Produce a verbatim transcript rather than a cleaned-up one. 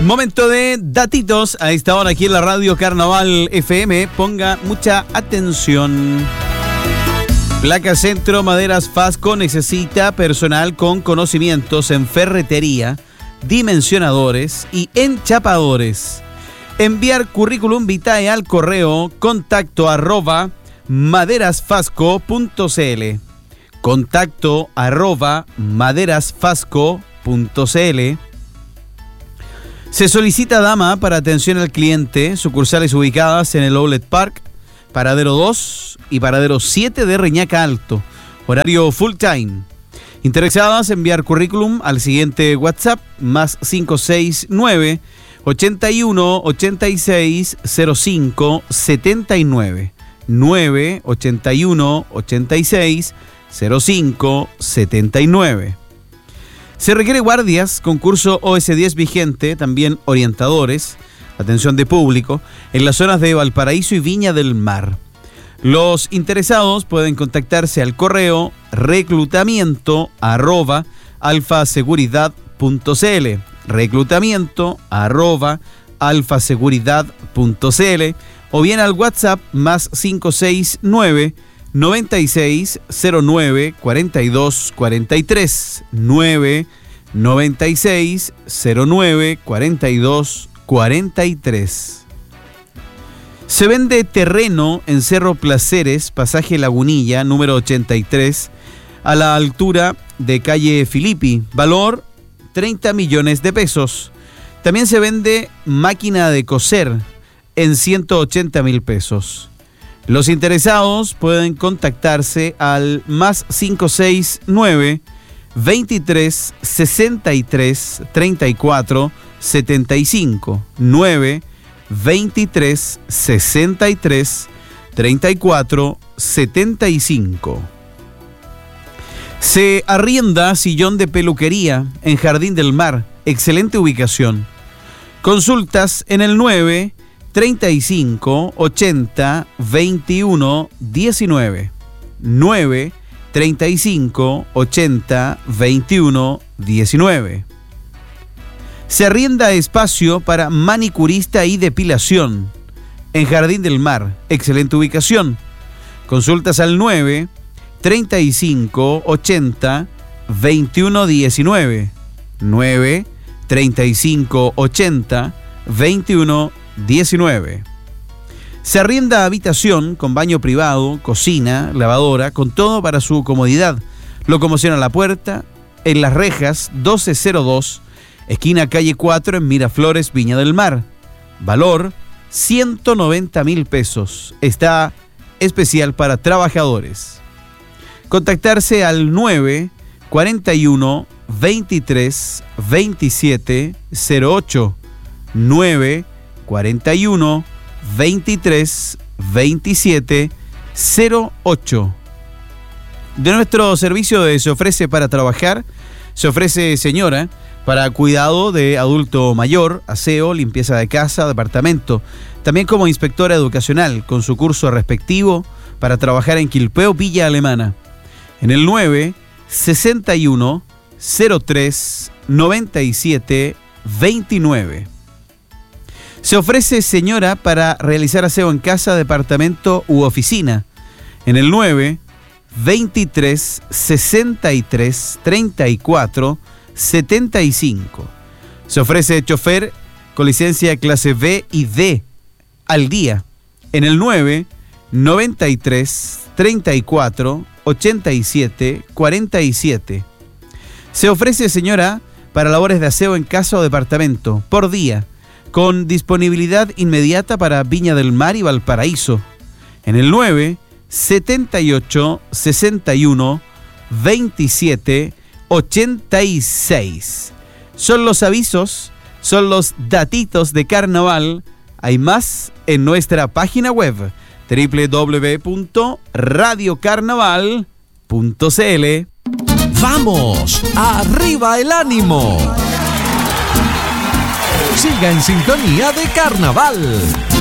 Momento de datitos a esta hora aquí en la radio Carnaval F M. Ponga mucha atención. Placa Centro Maderas Fasco necesita personal con conocimientos en ferretería, dimensionadores y enchapadores. Enviar currículum vitae al correo contacto arroba maderasfasco punto cl. Contacto arroba maderasfasco punto cl. Se solicita dama para atención al cliente, sucursales ubicadas en el Outlet Park, Paradero dos y Paradero siete de Reñaca Alto. Horario full time. Interesadas, enviar currículum al siguiente WhatsApp, más cinco seis nueve, ochenta y uno, ochenta y seis, cero cinco, setenta y nueve. nueve, ochenta y uno, ochenta y seis, cero cinco, setenta y nueve. Se requiere guardias, concurso O S diez vigente, también orientadores, atención de público, en las zonas de Valparaíso y Viña del Mar. Los interesados pueden contactarse al correo reclutamiento arroba alfaseguridad punto cl, reclutamiento arroba alfaseguridad punto cl, o bien al WhatsApp más cinco seis nueve, noventa y seis, cero nueve, cuarenta y dos, cuarenta y tres, nueve, noventa y seis, cero nueve, cuarenta y dos, cuarenta y tres. Se vende terreno en Cerro Placeres, pasaje Lagunilla, número ochenta y tres, a la altura de calle Filippi, valor treinta millones de pesos. También se vende máquina de coser en ciento ochenta mil pesos. Los interesados pueden contactarse al más cinco seis nueve, veintitrés, sesenta y tres, treinta y cuatro, setenta y cinco, nueve, veintitrés, sesenta y tres, treinta y cuatro, setenta y cinco. Se arrienda sillón de peluquería en Jardín del Mar, excelente ubicación. Consultas en el nueve, treinta y cinco, ochenta, veintiuno, diecinueve. nueve, treinta y cinco, ochenta, veintiuno, diecinueve. Se arrienda espacio para manicurista y depilación en Jardín del Mar, excelente ubicación. Consultas al nueve, treinta y cinco, ochenta, veintiuno, diecinueve. nueve, treinta y cinco, ochenta, veintiuno, diecinueve. Se arrienda habitación con baño privado, cocina, lavadora, con todo para su comodidad. Locomoción a la puerta, en Las Rejas, doce cero dos, esquina calle cuatro en Miraflores, Viña del Mar. Valor ciento noventa mil pesos. Está especial para trabajadores. Contactarse al nueve, cuarenta y uno, veintitrés, veintisiete, cero ocho. nueve, cuarenta y uno, veintitrés, veintisiete, cero ocho. De nuestro servicio de Se Ofrece para Trabajar, se ofrece señora para cuidado de adulto mayor, aseo, limpieza de casa, departamento, también como inspectora educacional con su curso respectivo para trabajar en Quilpueo, Villa Alemana. En el nueve, sesenta y uno, cero tres, noventa y siete, veintinueve. Se ofrece señora para realizar aseo en casa, departamento u oficina. En el nueve, veintitrés, sesenta y tres, treinta y cuatro, setenta y cinco. Se ofrece chofer con licencia clase B y D al día. En el nueve, noventa y tres, treinta y cuatro, ochenta y siete, cuarenta y siete. Se ofrece señora para labores de aseo en casa o departamento por día, con disponibilidad inmediata para Viña del Mar y Valparaíso. En el nueve, setenta y ocho, sesenta y uno, veintisiete, ochenta y seis. Son los avisos, son los datitos de carnaval. Hay más en nuestra página web doble u doble u doble u punto radio carnaval punto cl. ¡Vamos! ¡Arriba el ánimo! Siga en sintonía de Carnaval.